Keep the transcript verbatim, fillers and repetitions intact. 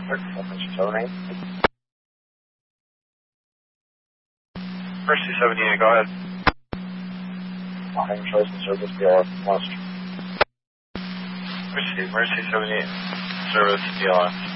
traffic from Mercy seventy-eight. Mercy seventy-eight, go ahead. Ohio Choice and Service B L S West. Mercy, Mercy seventy-eight, Service B L S.